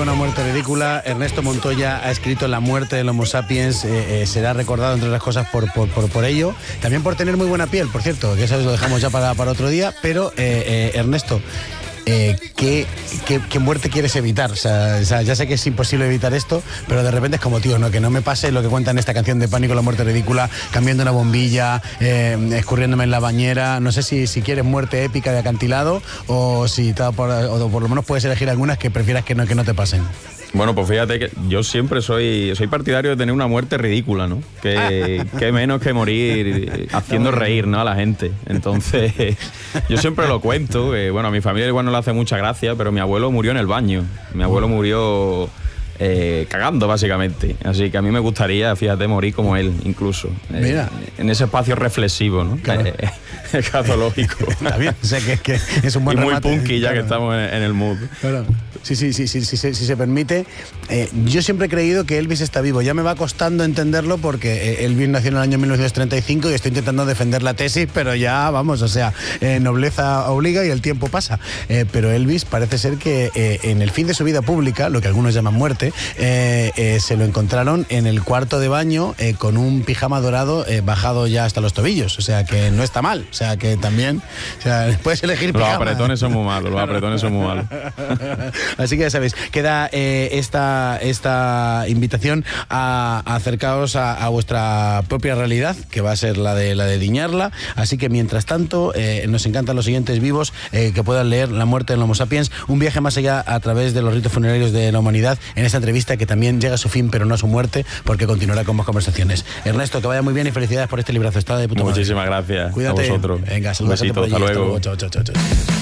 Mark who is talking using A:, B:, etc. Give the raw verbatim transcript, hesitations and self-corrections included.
A: una muerte ridícula. Ernesto Montoya ha escrito La muerte del Homo sapiens. Eh, eh, será recordado, entre otras cosas, por, por, por, por ello. También por tener muy buena piel, por cierto, que eso lo dejamos ya para, para otro día. Pero, eh, eh, Ernesto, Eh, ¿qué, qué, ¿qué muerte quieres evitar? O sea, o sea, ya sé que es imposible evitar esto, pero de repente es como, tío, no, que no me pase lo que cuenta en esta canción de Pánico, La muerte ridícula, cambiando una bombilla, eh, escurriéndome en la bañera. No sé si, si quieres muerte épica de acantilado o si te, por, o por lo menos puedes elegir algunas que prefieras que no, que no te pasen.
B: Bueno, pues fíjate que yo siempre soy soy partidario de tener una muerte ridícula, ¿no? Que, que menos que morir haciendo reír, ¿no?, a la gente. Entonces, yo siempre lo cuento. Que, bueno, a mi familia igual no le hace mucha gracia, pero mi abuelo murió en el baño. Mi abuelo murió eh, cagando, básicamente. Así que a mí me gustaría, fíjate, morir como él, incluso.
A: Mira.
B: Eh, en ese espacio reflexivo, ¿no?
A: Claro.
B: Eh, catológico.
A: Está bien, o sea, que, que es un buen
B: y muy
A: remate,
B: punky, ya
A: claro.
B: que estamos en, en el mood.
A: Claro. Sí, sí, sí, sí, sí, sí, si se permite. Eh, yo siempre he creído que Elvis está vivo. Ya me va costando entenderlo porque eh, Elvis nació en el año mil novecientos treinta y cinco y estoy intentando defender la tesis, pero ya, vamos, o sea, eh, nobleza obliga y el tiempo pasa. Eh, pero Elvis parece ser que eh, en el fin de su vida pública, lo que algunos llaman muerte, eh, eh, se lo encontraron en el cuarto de baño eh, con un pijama dorado eh, bajado ya hasta los tobillos. O sea, que no está mal. O sea, que también, o sea, puedes elegir
B: Los
A: pijama.
B: apretones son muy malos, los apretones son muy malos.
A: Así que ya sabéis, queda eh, esta, esta invitación a, a acercaros a, a vuestra propia realidad, que va a ser la de la de Diñarla. Así que mientras tanto, eh, nos encantan los siguientes vivos eh, que puedan leer La muerte del Homo sapiens, un viaje más allá a través de los ritos funerarios de la humanidad, en esta entrevista que también llega a su fin, pero no a su muerte, porque continuará con más conversaciones. Ernesto, que vaya muy bien y felicidades por este librazo. Está de puta madre.
B: Muchísimas gracias.
A: Cuídate.
B: A vosotros.
A: Venga, saludos.
B: Un besito, hasta luego.
A: Chao, chao, chao, chao.